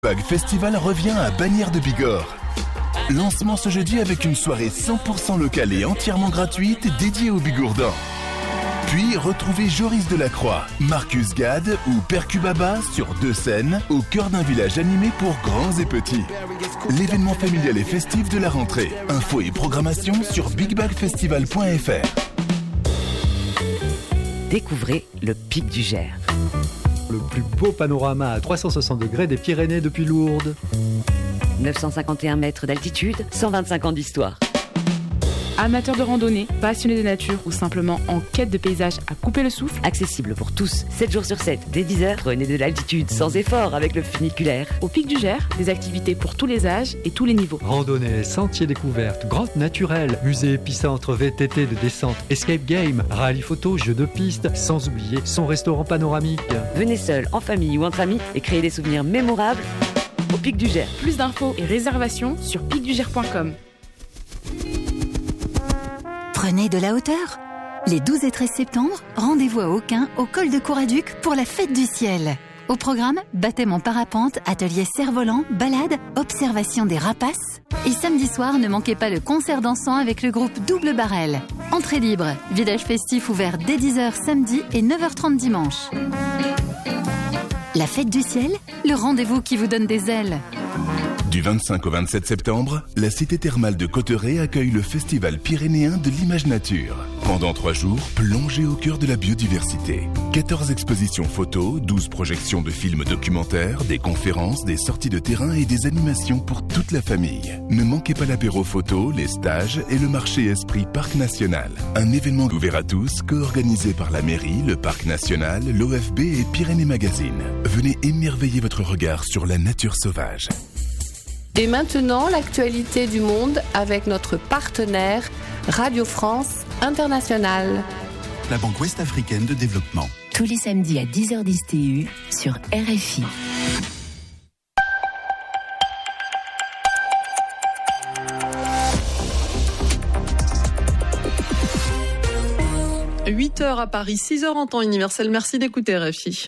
Bag Festival revient à Bagnères de Bigorre. Lancement ce jeudi avec une soirée 100% locale et entièrement gratuite dédiée aux Bigourdans. Puis retrouvez Joris Delacroix, Marcus Gade ou Percubaba sur 2 scènes au cœur d'un village animé pour grands et petits. L'événement familial et festif de la rentrée. Infos et programmation sur bigbagfestival.fr. Découvrez le Pic du Gers. Le plus beau panorama à 360 degrés des Pyrénées depuis Lourdes. 951 mètres d'altitude, 125 ans d'histoire. Amateurs de randonnée, passionnés de nature ou simplement en quête de paysages à couper le souffle. Accessible pour tous, 7 jours sur 7, dès 10h, prenez de l'altitude sans effort avec le funiculaire. Au Pic du Gers, des activités pour tous les âges et tous les niveaux. Randonnée, sentiers découvertes, grottes naturelles, musée épicentre VTT de descente, escape game, rallye photo, jeux de piste, sans oublier son restaurant panoramique. Venez seul, en famille ou entre amis et créez des souvenirs mémorables au Pic du Gers. Plus d'infos et réservations sur picdugers.com. Prenez de la hauteur. Les 12 et 13 septembre, rendez-vous à Aucun, au col de Couraduc, pour la fête du ciel. Au programme, baptême en parapente, atelier cerf-volant, balade, observation des rapaces. Et samedi soir, ne manquez pas le concert dansant avec le groupe Double Barrel. Entrée libre, village festif ouvert dès 10h samedi et 9h30 dimanche. La fête du ciel, le rendez-vous qui vous donne des ailes. Du 25 au 27 septembre, la cité thermale de Cauterets accueille le Festival pyrénéen de l'image nature. Pendant 3 jours, plongez au cœur de la biodiversité. 14 expositions photos, 12 projections de films documentaires, des conférences, des sorties de terrain et des animations pour toute la famille. Ne manquez pas l'apéro photo, les stages et le marché Esprit Parc National. Un événement ouvert à tous, co-organisé par la mairie, le Parc National, l'OFB et Pyrénées Magazine. Venez émerveiller votre regard sur la nature sauvage. Et maintenant, l'actualité du monde avec notre partenaire Radio France Internationale. La Banque Ouest-Africaine de Développement. Tous les samedis à 10h10 TU sur RFI. « 8h à Paris, 6h en temps universel. Merci d'écouter RFI.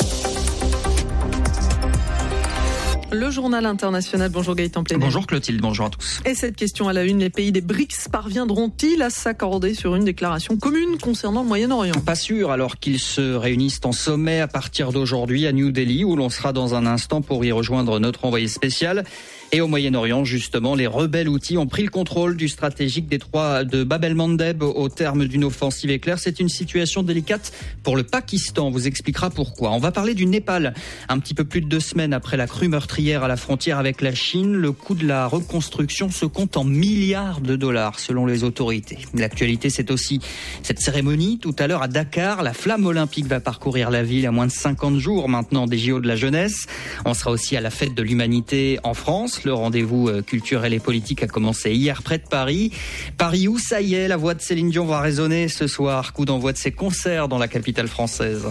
Le journal international. Bonjour Gaëtan Plenel. Bonjour Clotilde, bonjour à tous. Et cette question à la une, les pays des BRICS parviendront-ils à s'accorder sur une déclaration commune concernant le Moyen-Orient ? Pas sûr, alors qu'ils se réunissent en sommet à partir d'aujourd'hui à New Delhi, où l'on sera dans un instant pour y rejoindre notre envoyé spécial. Et au Moyen-Orient, justement, les rebelles houthis ont pris le contrôle du stratégique détroit de Bab el-Mandeb au terme d'une offensive éclair. C'est une situation délicate pour le Pakistan. On vous expliquera pourquoi. On va parler du Népal. Un petit peu plus de 2 semaines après la crue meurtrière à la frontière avec la Chine, le coût de la reconstruction se compte en milliards de dollars selon les autorités. L'actualité, c'est aussi cette cérémonie tout à l'heure à Dakar. La flamme olympique va parcourir la ville à moins de 50 jours maintenant des JO de la jeunesse. On sera aussi à la fête de l'humanité en France. Le rendez-vous culturel et politique a commencé hier près de Paris. Paris où, ça y est, la voix de Céline Dion va résonner ce soir. Coup d'envoi de ses concerts dans la capitale française.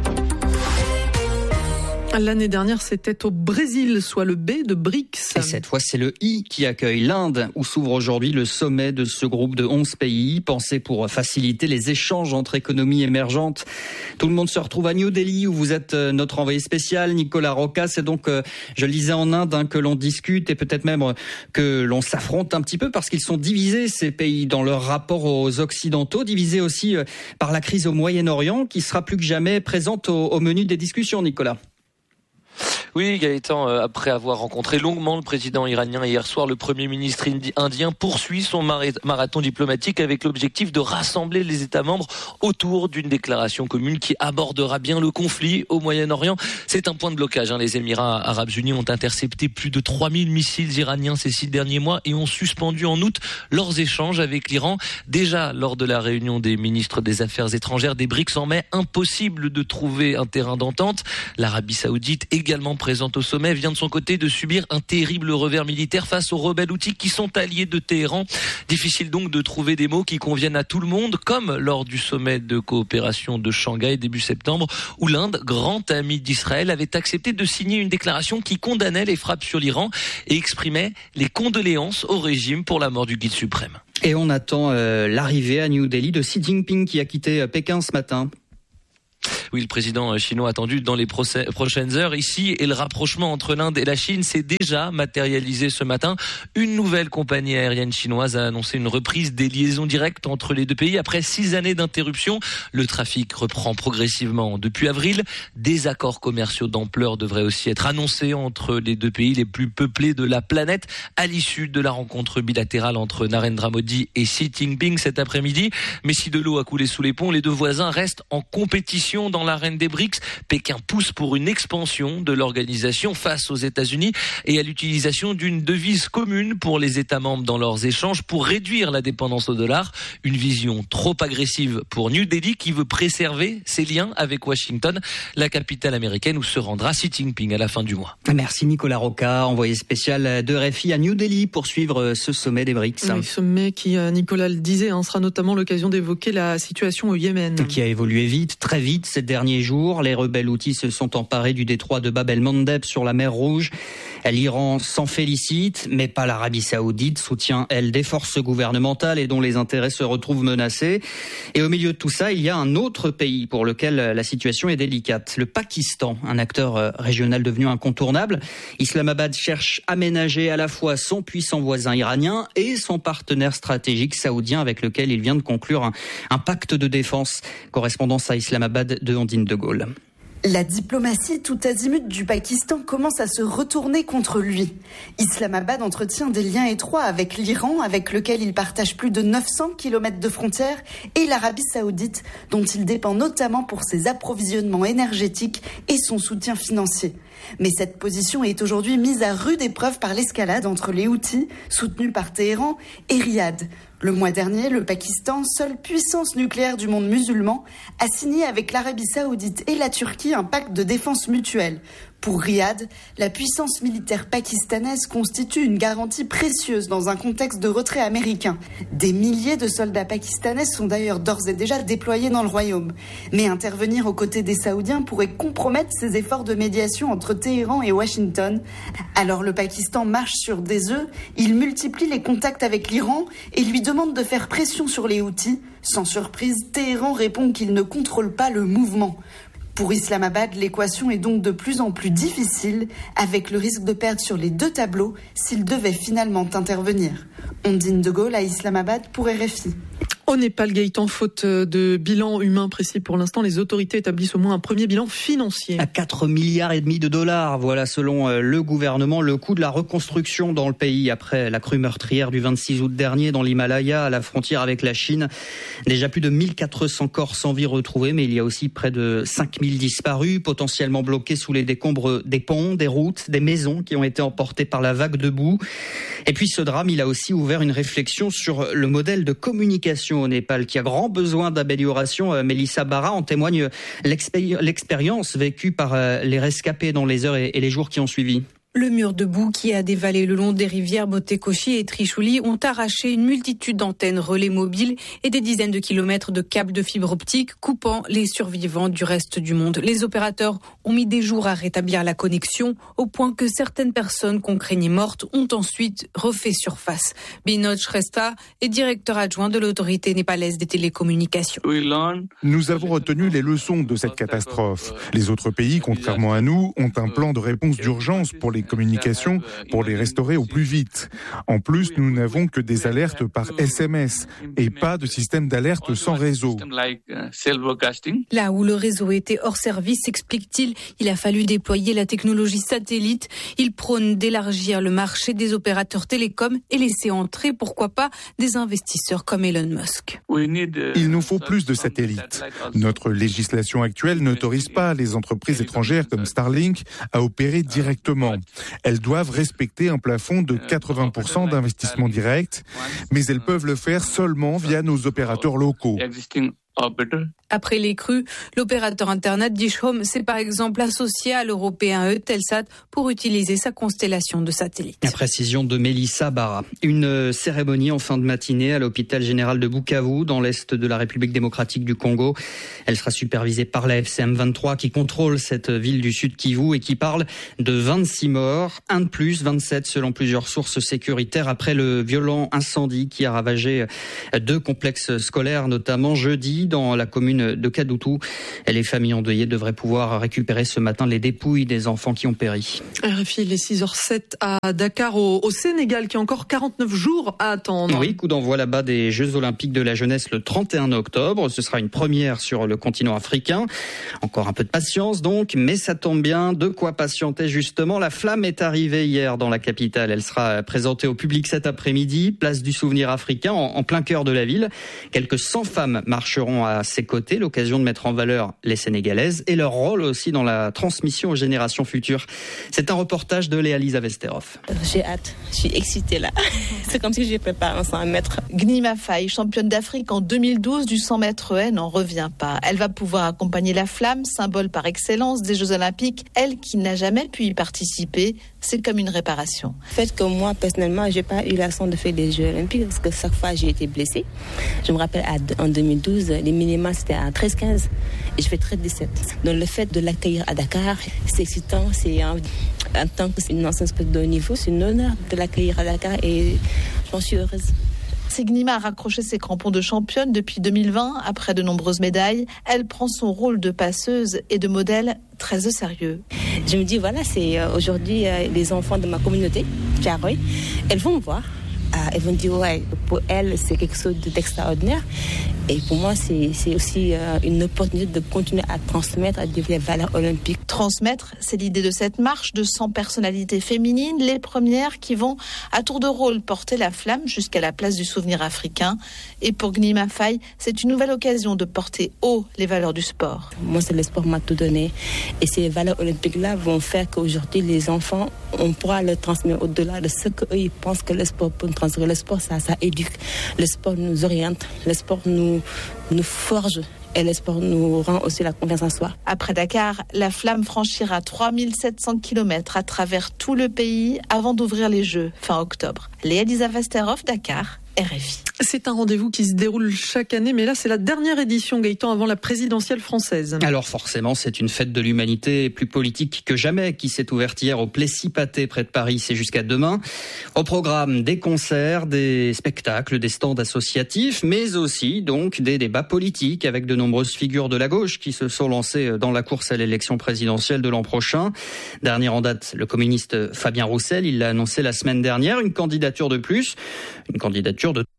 L'année dernière, c'était au Brésil, soit le B de BRICS. Et cette fois, c'est le I qui accueille l'Inde, où s'ouvre aujourd'hui le sommet de ce groupe de 11 pays, pensé pour faciliter les échanges entre économies émergentes. Tout le monde se retrouve à New Delhi, où vous êtes notre envoyé spécial, Nicolas Roca. C'est donc, je le disais, en Inde que l'on discute et peut-être même que l'on s'affronte un petit peu parce qu'ils sont divisés, ces pays, dans leur rapport aux Occidentaux, divisés aussi par la crise au Moyen-Orient, qui sera plus que jamais présente au menu des discussions, Nicolas. Oui, Gaëtan, après avoir rencontré longuement le président iranien hier soir, le Premier ministre indien poursuit son marathon diplomatique avec l'objectif de rassembler les États membres autour d'une déclaration commune qui abordera bien le conflit au Moyen-Orient. C'est un point de blocage. Les Émirats arabes unis ont intercepté plus de 3000 missiles iraniens ces 6 derniers mois et ont suspendu en août leurs échanges avec l'Iran. Déjà, lors de la réunion des ministres des Affaires étrangères des BRICS en mai, impossible de trouver un terrain d'entente. L'Arabie saoudite, également présente au sommet, vient de son côté de subir un terrible revers militaire face aux rebelles houthis qui sont alliés de Téhéran. Difficile donc de trouver des mots qui conviennent à tout le monde, comme lors du sommet de coopération de Shanghai début septembre, où l'Inde, grand ami d'Israël, avait accepté de signer une déclaration qui condamnait les frappes sur l'Iran et exprimait les condoléances au régime pour la mort du guide suprême. Et on attend l'arrivée à New Delhi de Xi Jinping qui a quitté Pékin ce matin. Oui, le président chinois attendu dans les prochaines heures ici, et le rapprochement entre l'Inde et la Chine s'est déjà matérialisé ce matin. Une nouvelle compagnie aérienne chinoise a annoncé une reprise des liaisons directes entre les deux pays après 6 années d'interruption. Le trafic reprend progressivement depuis avril. Des accords commerciaux d'ampleur devraient aussi être annoncés entre les deux pays les plus peuplés de la planète à l'issue de la rencontre bilatérale entre Narendra Modi et Xi Jinping cet après-midi. Mais si de l'eau a coulé sous les ponts, les deux voisins restent en compétition dans l'arène des BRICS. Pékin pousse pour une expansion de l'organisation face aux États-Unis et à l'utilisation d'une devise commune pour les États membres dans leurs échanges pour réduire la dépendance au dollar. Une vision trop agressive pour New Delhi qui veut préserver ses liens avec Washington, la capitale américaine où se rendra Xi Jinping à la fin du mois. Merci Nicolas Roca, envoyé spécial de RFI à New Delhi pour suivre ce sommet des BRICS. Oui, sommet qui, Nicolas le disait, sera notamment l'occasion d'évoquer la situation au Yémen. Qui a évolué vite, très vite ces derniers jours. Les rebelles houthis se sont emparés du détroit de Bab el-Mandeb sur la mer Rouge. L'Iran s'en félicite, mais pas l'Arabie Saoudite, soutient elle des forces gouvernementales et dont les intérêts se retrouvent menacés. Et au milieu de tout ça, il y a un autre pays pour lequel la situation est délicate, le Pakistan, un acteur régional devenu incontournable. Islamabad cherche à ménager à la fois son puissant voisin iranien et son partenaire stratégique saoudien avec lequel il vient de conclure un pacte de défense. Correspondance à Islamabad de Ondine de Gaulle. La diplomatie tout azimut du Pakistan commence à se retourner contre lui. Islamabad entretient des liens étroits avec l'Iran, avec lequel il partage plus de 900 km de frontières, et l'Arabie Saoudite, dont il dépend notamment pour ses approvisionnements énergétiques et son soutien financier. Mais cette position est aujourd'hui mise à rude épreuve par l'escalade entre les Houthis, soutenus par Téhéran, et Riyad. Le mois dernier, le Pakistan, seule puissance nucléaire du monde musulman, a signé avec l'Arabie Saoudite et la Turquie un pacte de défense mutuelle. Pour Riyad, la puissance militaire pakistanaise constitue une garantie précieuse dans un contexte de retrait américain. Des milliers de soldats pakistanais sont d'ailleurs d'ores et déjà déployés dans le royaume. Mais intervenir aux côtés des Saoudiens pourrait compromettre ces efforts de médiation entre Téhéran et Washington. Alors le Pakistan marche sur des œufs, il multiplie les contacts avec l'Iran et lui demande de faire pression sur les Houthis. Sans surprise, Téhéran répond qu'il ne contrôle pas le mouvement. Pour Islamabad, l'équation est donc de plus en plus difficile, avec le risque de perdre sur les deux tableaux s'il devait finalement intervenir. Ondine de Gaulle à Islamabad pour RFI. Au Népal, Gaëtan, faute de bilan humain précis pour l'instant, les autorités établissent au moins un premier bilan financier. À 4,5 milliards de dollars, voilà selon le gouvernement le coût de la reconstruction dans le pays après la crue meurtrière du 26 août dernier dans l'Himalaya à la frontière avec la Chine. Déjà plus de 1400 corps sans vie retrouvés, mais il y a aussi près de 5000 disparus, potentiellement bloqués sous les décombres des ponts, des routes, des maisons qui ont été emportées par la vague de boue. Et puis ce drame, il a aussi ouvert une réflexion sur le modèle de communication au Népal qui a grand besoin d'amélioration. Mélissa Barra, en témoigne l'expérience vécue par les rescapés dans les heures et les jours qui ont suivi. Le mur de boue qui a dévalé le long des rivières Botekoshi et Trishuli ont arraché une multitude d'antennes relais mobiles et des dizaines de kilomètres de câbles de fibre optique coupant les survivants du reste du monde. Les opérateurs ont mis des jours à rétablir la connexion au point que certaines personnes qu'on craignait mortes ont ensuite refait surface. Binod Shrestha est directeur adjoint de l'autorité népalaise des télécommunications. Nous avons retenu les leçons de cette catastrophe. Les autres pays, contrairement à nous, ont un plan de réponse d'urgence pour les communications pour les restaurer au plus vite. En plus, nous n'avons que des alertes par SMS et pas de système d'alerte sans réseau. Là où le réseau était hors service, explique-t-il, il a fallu déployer la technologie satellite. Il prône d'élargir le marché des opérateurs télécoms et laisser entrer, pourquoi pas, des investisseurs comme Elon Musk. Il nous faut plus de satellites. Notre législation actuelle n'autorise pas les entreprises étrangères comme Starlink à opérer directement. Elles doivent respecter un plafond de 80% d'investissement direct, mais elles peuvent le faire seulement via nos opérateurs locaux. Après les crues, l'opérateur Internet Dish Home s'est par exemple associé à l'européen Eutelsat pour utiliser sa constellation de satellites. La précision de Mélissa Barra. Une cérémonie en fin de matinée à l'hôpital général de Bukavu, dans l'est de la République démocratique du Congo. Elle sera supervisée par la FCM 23 qui contrôle cette ville du sud Kivu et qui parle de 26 morts, un de plus, 27 selon plusieurs sources sécuritaires après le violent incendie qui a ravagé 2 complexes scolaires, notamment jeudi. Midi, dans la commune de Kadoutou. Les familles endeuillées devraient pouvoir récupérer ce matin les dépouilles des enfants qui ont péri. RFI, les 6h07 à Dakar, au Sénégal, qui a encore 49 jours à attendre. Oui, coup d'envoi là-bas des Jeux Olympiques de la jeunesse le 31 octobre. Ce sera une première sur le continent africain. Encore un peu de patience donc, mais ça tombe bien. De quoi patienter justement. La flamme est arrivée hier dans la capitale. Elle sera présentée au public cet après-midi, place du Souvenir africain, en plein cœur de la ville. Quelques 100 femmes marcheront à ses côtés, l'occasion de mettre en valeur les Sénégalaises et leur rôle aussi dans la transmission aux générations futures. C'est un reportage de Léa-Lisa Vesterhoff. J'ai hâte, je suis excitée là. C'est comme si je prépare un 100 mètres. Gnima Faye, championne d'Afrique en 2012 du 100 mètres haies, n'en revient pas. Elle va pouvoir accompagner la flamme, symbole par excellence des Jeux Olympiques. Elle qui n'a jamais pu y participer, c'est comme une réparation. Le fait que moi, personnellement, j'ai pas eu la chance de faire des Jeux Olympiques parce que chaque fois j'ai été blessée. Je me rappelle en 2012, les minima c'était à 13-15 et je fais 13-17. Donc le fait de l'accueillir à Dakar, c'est excitant, c'est en tant qu'une ancienne sportive de haut niveau, c'est un honneur de l'accueillir à Dakar et j'en suis heureuse. Gnima a raccroché ses crampons de championne depuis 2020. Après de nombreuses médailles, elle prend son rôle de passeuse et de modèle très au sérieux. Je me dis, voilà, c'est aujourd'hui les enfants de ma communauté, Thiaroye, elles vont me voir. Elles vont dire, ouais, pour elles, c'est quelque chose d'extraordinaire. Et pour moi, c'est aussi une opportunité de continuer à transmettre les valeurs olympiques. Transmettre, c'est l'idée de cette marche de 100 personnalités féminines, les premières qui vont à tour de rôle porter la flamme jusqu'à la place du Souvenir africain. Et pour Gnima Faye, c'est une nouvelle occasion de porter haut les valeurs du sport. Moi, c'est le sport m'a tout donné. Et ces valeurs olympiques-là vont faire qu'aujourd'hui, les enfants, on pourra le transmettre au-delà de ce qu'eux, ils pensent que le sport peut nous transmettre. Le sport, ça éduque. Le sport nous oriente. Le sport nous forge. Et le sport nous rend aussi la confiance en soi. Après Dakar, la flamme franchira 3700 km à travers tout le pays avant d'ouvrir les Jeux fin octobre. Léa-Lisa Vesterhoff, Dakar, RFI. C'est un rendez-vous qui se déroule chaque année, mais là c'est la dernière édition, Gaëtan, avant la présidentielle française. Alors forcément, c'est une fête de l'humanité plus politique que jamais qui s'est ouverte hier au Plessis-Pathé près de Paris. C'est jusqu'à demain. Au programme, des concerts, des spectacles, des stands associatifs, mais aussi donc des débats politiques avec de nombreuses figures de la gauche qui se sont lancées dans la course à l'élection présidentielle de l'an prochain. Dernier en date, le communiste Fabien Roussel, il l'a annoncé la semaine dernière, une candidature de plus, une candidature de...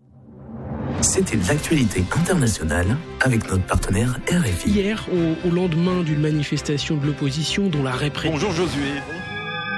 C'était l'actualité internationale avec notre partenaire RFI. Hier, au lendemain d'une manifestation de l'opposition dont la répression... Bonjour Josué.